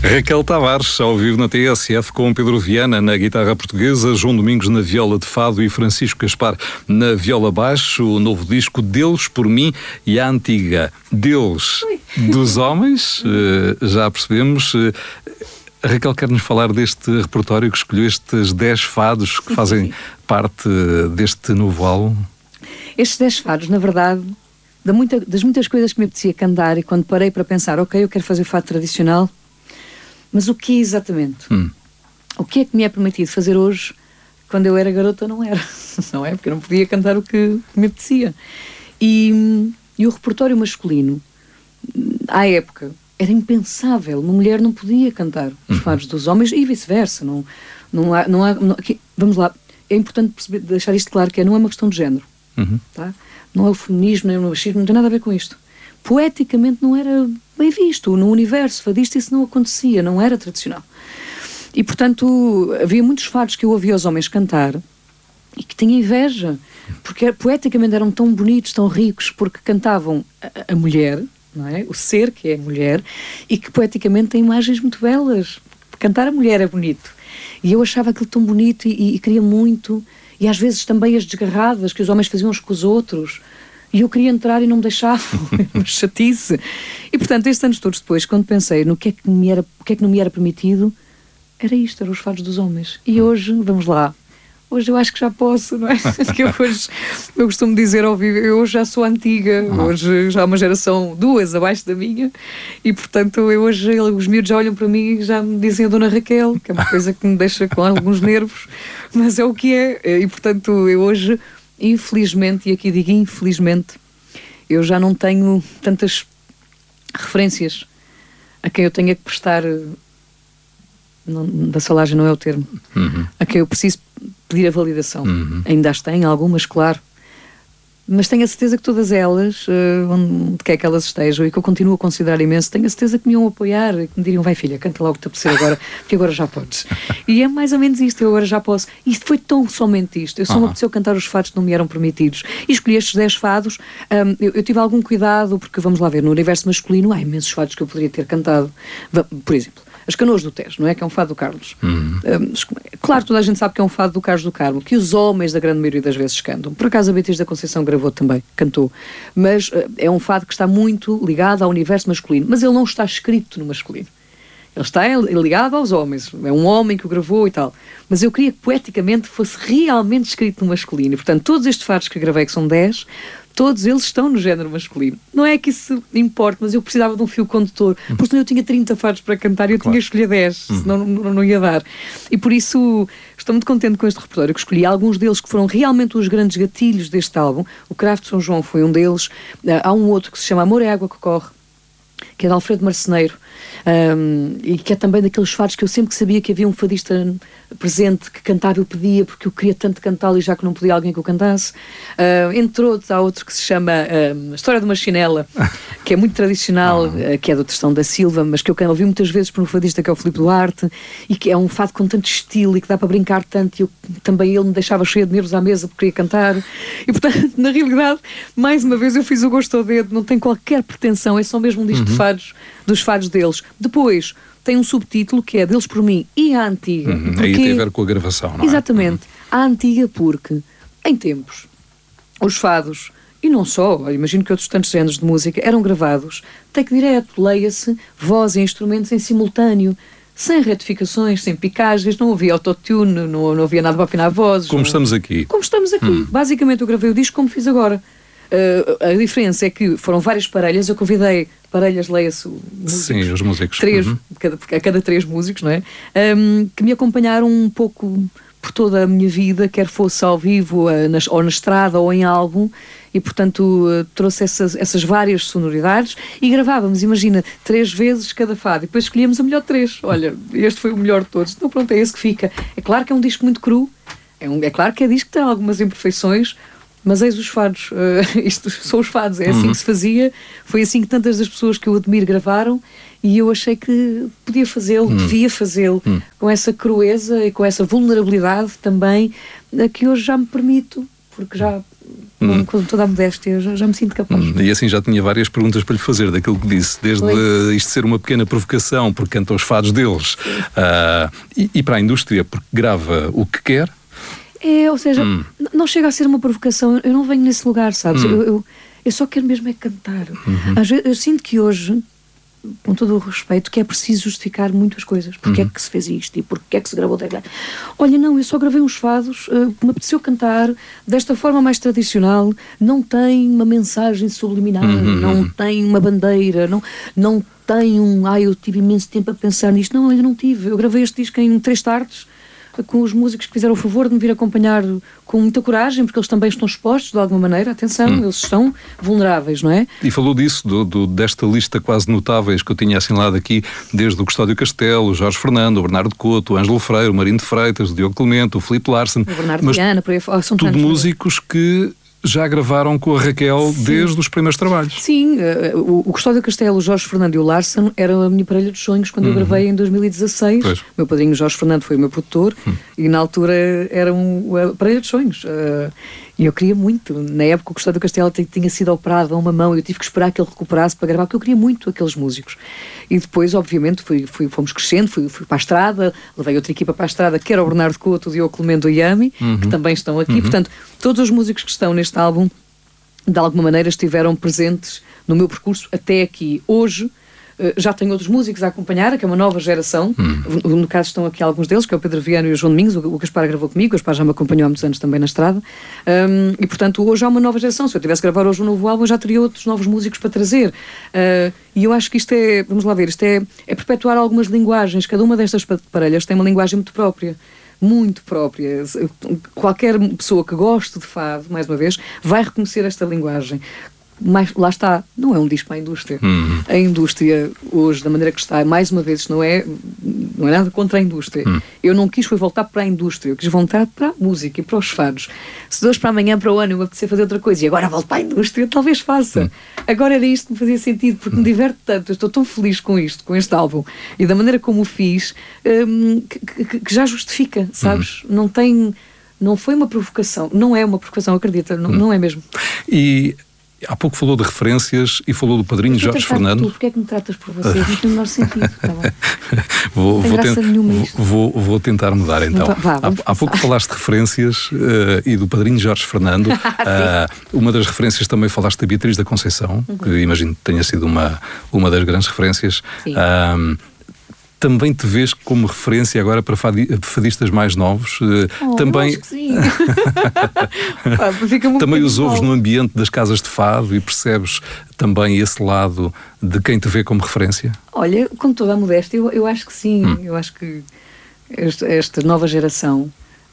Raquel Tavares, ao vivo na TSF, com Pedro Viana na guitarra portuguesa, João Domingos na viola de fado e Francisco Gaspar na viola baixo. O novo disco Deus por mim e a antiga Deus dos homens, já percebemos. A Raquel quer-nos falar deste repertório que escolheu, estes 10 fados que fazem parte deste novo álbum. Estes 10 fados, na verdade, das muitas coisas que me apetecia cantar, e quando parei para pensar, ok, eu quero fazer fado tradicional, mas o que é exatamente? O que é que me é permitido fazer hoje, quando eu era garota não era, não é? Porque eu não podia cantar o que me apetecia. E o repertório masculino, à época, era impensável. Uma mulher não podia cantar os fados dos homens e vice-versa. Vamos lá, é importante deixar isto claro, que não é uma questão de género. Tá? Não é o feminismo, nem o machismo, não tem nada a ver com isto. Poeticamente não era bem visto. No universo fadista isso não acontecia, não era tradicional. E, portanto, havia muitos fados que eu ouvia os homens cantar e que tinha inveja, porque poeticamente eram tão bonitos, tão ricos, porque cantavam a mulher, não é? O ser que é a mulher, e que poeticamente tem imagens muito belas. Cantar a mulher é bonito. E eu achava aquilo tão bonito e queria muito. E às vezes também as desgarradas que os homens faziam uns com os outros. E eu queria entrar e não me deixavam, uma chatice. E, portanto, estes anos todos depois, quando pensei no que é que não me era permitido, era isto, eram os fados dos homens. E hoje, vamos lá, hoje eu acho que já posso, não é? Porque eu costumo dizer ao vivo, eu hoje já sou antiga, hoje já há uma geração, 2 abaixo da minha, e, portanto, os miúdos já olham para mim e já me dizem a Dona Raquel, que é uma coisa que me deixa com alguns nervos, mas é o que é. E, portanto, eu hoje, infelizmente, e aqui digo infelizmente, eu já não tenho tantas referências a quem eu tenha que prestar, vassalagem não é o termo, a quem eu preciso pedir a validação. Ainda as tenho algumas, claro, mas tenho a certeza que todas elas, onde quer que elas estejam, e que eu continuo a considerar imenso, tenho a certeza que me iam apoiar e que me diriam, vai filha, canta logo o que te apetecer agora, porque agora já podes. E é mais ou menos isto, eu agora já posso. E isto foi tão somente isto. Eu só me apeteceu cantar os fados que não me eram permitidos. E escolhi estes 10 fados. Eu tive algum cuidado, porque vamos lá ver, no universo masculino há imensos fados que eu poderia ter cantado. Por exemplo, As Canoas do Tejo, não é? Que é um fado do Carlos. Claro, toda a gente sabe que é um fado do Carlos do Carmo, que os homens da grande maioria das vezes cantam. Por acaso a Beatriz da Conceição gravou também, cantou. Mas é um fado que está muito ligado ao universo masculino. Mas ele não está escrito no masculino. Ele está ligado aos homens. É um homem que o gravou e tal. Mas eu queria que poeticamente fosse realmente escrito no masculino. E, portanto, todos estes fados que eu gravei, que são 10... todos eles estão no género masculino. Não é que isso importe, mas eu precisava de um fio condutor. Porque senão eu tinha 30 fados para cantar e eu tinha que escolher 10, senão não ia dar. E por isso estou muito contente com este repertório que escolhi. Alguns deles que foram realmente os grandes gatilhos deste álbum. O Cravo de São João foi um deles. Há um outro que se chama Amor é Água que Corre, que é de Alfredo Marceneiro, e que é também daqueles fados que eu sempre que sabia que havia um fadista presente que cantava, eu pedia, porque eu queria tanto cantá-lo e já que não podia alguém que o cantasse. Entre outros, há outro que se chama A História de uma Chinela, que é muito tradicional, que é do Tristão da Silva, mas que eu ouvi muitas vezes por um fadista que é o Filipe Duarte, e que é um fado com tanto estilo e que dá para brincar tanto, e também ele me deixava cheia de nervos à mesa porque queria cantar. E portanto, na realidade, mais uma vez eu fiz o gosto ao dedo, não tem qualquer pretensão, é só mesmo um disco de fados, dos fados deles. Depois tem um subtítulo que é Deles por mim e a Antiga. Aí tem a ver com a gravação, não é? Exatamente. A Antiga porque, em tempos, os fados, e não só, imagino que outros tantos géneros de música, eram gravados, take direto, leia-se, voz e instrumentos em simultâneo, sem retificações, sem picagens, não havia autotune, não havia nada para afinar vozes. Como estamos aqui. Como estamos aqui. Basicamente eu gravei o disco como fiz agora. A diferença é que foram várias parelhas, eu convidei parelhas, leia-se músicos, sim, os músicos, a cada 3 músicos, não é? Que me acompanharam um pouco por toda a minha vida, quer fosse ao vivo, ou na estrada, ou em álbum, e portanto trouxe essas várias sonoridades e gravávamos, imagina, 3 vezes cada fado, e depois escolhíamos a melhor 3. Olha, este foi o melhor de todos, então pronto, é esse que fica. É claro que é um disco muito cru, é claro que é disco que tem algumas imperfeições, mas eis os fados, isto são os fados, é assim que se fazia, foi assim que tantas das pessoas que eu admiro gravaram, e eu achei que podia fazê-lo, devia fazê-lo, com essa crueza e com essa vulnerabilidade também, que hoje já me permito, porque já com toda a modéstia, já me sinto capaz. E assim já tinha várias perguntas para lhe fazer daquilo que disse, desde isto ser uma pequena provocação, porque canta os fados deles, e para a indústria, porque grava o que quer. Ou seja, não chega a ser uma provocação, eu não venho nesse lugar, sabes? Eu só quero mesmo é cantar. Às vezes, eu sinto que hoje, com todo o respeito, que é preciso justificar muitas coisas. Porque é que se fez isto e porque é que se gravou teclado. Olha, não, eu só gravei uns fados que me apeteceu cantar desta forma mais tradicional. Não tem uma mensagem subliminar, não tem uma bandeira, não tem eu tive imenso tempo a pensar nisto. Não, ainda não tive. Eu gravei este disco em 3 tardes, com os músicos que fizeram o favor de me vir acompanhar com muita coragem, porque eles também estão expostos de alguma maneira, atenção, eles estão vulneráveis, não é? E falou disso, desta lista quase notáveis que eu tinha assinalado aqui, desde o Custódio Castelo, o Jorge Fernando, o Bernardo Couto, o Ângelo Freire, o Marino de Freitas, o Diogo Clemente, o Filipe Larsen. O Bernardo Viana, por aí fora. São tudo tantos músicos que já gravaram com a Raquel desde os primeiros trabalhos. Sim, o Custódio Castelo, o Jorge Fernando e o Larsen eram a minha parelha dos sonhos quando eu gravei em 2016. Pois. Meu padrinho Jorge Fernando foi o meu produtor e na altura eram a parelha dos sonhos. E eu queria muito. Na época o Custódio Castelo tinha sido operado a uma mão e eu tive que esperar que ele recuperasse para gravar, porque eu queria muito aqueles músicos. E depois, obviamente, fomos crescendo, fui para a estrada, levei outra equipa para a estrada, que era o Bernardo Couto, o Diogo Clemente, o Yami, que também estão aqui. Portanto, todos os músicos que estão neste álbum, de alguma maneira, estiveram presentes no meu percurso até aqui. Hoje, já tenho outros músicos a acompanhar, que é uma nova geração. No caso estão aqui alguns deles, que é o Pedro Viana e o João Domingos. O Gaspar gravou comigo, o Gaspar já me acompanhou há muitos anos também na estrada. E portanto hoje há uma nova geração. Se eu tivesse a gravar hoje um novo álbum, já teria outros novos músicos para trazer. E eu acho que isto é, vamos lá ver, isto é perpetuar algumas linguagens. Cada uma destas parelhas tem uma linguagem muito própria. Muito própria. Qualquer pessoa que goste de fado, mais uma vez, vai reconhecer esta linguagem. Mas lá está, não é um disco para a indústria. A indústria hoje, da maneira que está, mais uma vez, não é nada contra a indústria. Eu não quis voltar para a indústria, eu quis voltar para a música e para os fados. Se de hoje para amanhã, para o ano, eu me apetecer fazer outra coisa e agora volto para a indústria, talvez faça. Agora era isto que me fazia sentido, porque me diverte tanto, eu estou tão feliz com isto, com este álbum, e da maneira como o fiz, que já justifica, sabes? Não foi uma provocação, não é uma provocação, acredita, não é mesmo. E há pouco falou de referências e falou do padrinho Jorge Fernando. Porquê é que me tratas por você? Não tem o menor sentido. Tá vou tentar mudar então. Há pouco falaste de referências e do padrinho Jorge Fernando. Uma das referências também falaste da Beatriz da Conceição, que imagino que tenha sido uma das grandes referências. Também te vês como referência agora para fadistas mais novos? Também acho que sim. Também os ouves no ambiente das casas de fado e percebes também esse lado de quem te vê como referência? Olha, com toda a modéstia, eu acho que sim. Eu acho que esta nova geração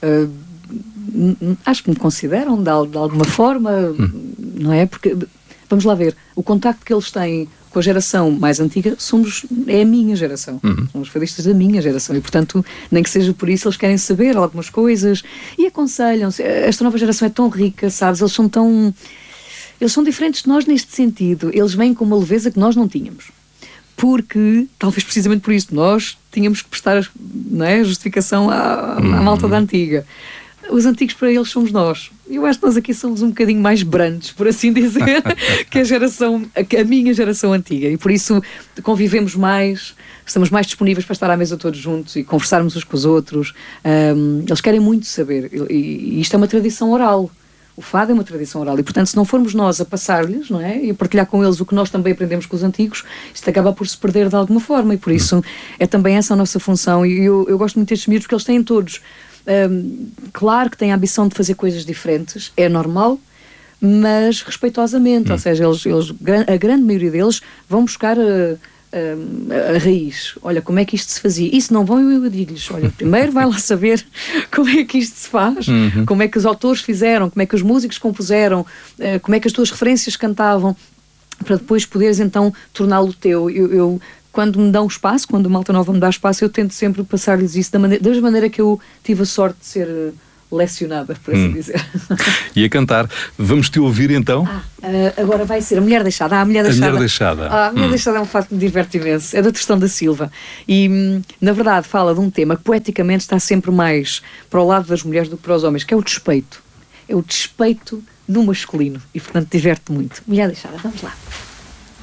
acho que me consideram de alguma forma, não é? Porque, vamos lá ver, o contacto que eles têm com a geração mais antiga é a minha geração. São os fadistas da minha geração e, portanto, nem que seja por isso, eles querem saber algumas coisas e aconselham-se. Esta nova geração é tão rica, sabes? Eles são diferentes de nós neste sentido. Eles vêm com uma leveza que nós não tínhamos. Porque, talvez precisamente por isso, nós tínhamos que prestar, não é, a justificação à malta da antiga. Os antigos para eles somos nós. Eu acho que nós aqui somos um bocadinho mais brandos, por assim dizer, que a minha geração antiga. E por isso convivemos mais, estamos mais disponíveis para estar à mesa todos juntos e conversarmos uns com os outros. Eles querem muito saber. E isto é uma tradição oral. O fado é uma tradição oral. E, portanto, se não formos nós a passar-lhes, não é? E a partilhar com eles o que nós também aprendemos com os antigos, isto acaba por se perder de alguma forma. E por isso é também essa a nossa função. E eu gosto muito destes miúdos porque eles têm todos. Claro que têm a ambição de fazer coisas diferentes, é normal, mas respeitosamente, ou seja, a grande maioria deles vão buscar a raiz. Olha, como é que isto se fazia? E se não vão, eu digo-lhes, olha, primeiro vai lá saber como é que isto se faz, como é que os autores fizeram, como é que os músicos compuseram, como é que as tuas referências cantavam, para depois poderes então torná-lo teu. Eu quando me dão espaço, quando a malta nova me dá espaço, eu tento sempre passar-lhes isso da mesma maneira que eu tive a sorte de ser lecionada, por assim dizer. E a cantar. Vamos te ouvir então? Agora vai ser A Mulher Deixada. A Mulher Deixada. A Mulher Deixada. A Mulher Deixada é um facto que me diverte imenso. É da Tristão da Silva. E, na verdade, fala de um tema que poeticamente está sempre mais para o lado das mulheres do que para os homens, que é o despeito. É o despeito no masculino e, portanto, diverte muito. Mulher deixada, vamos lá.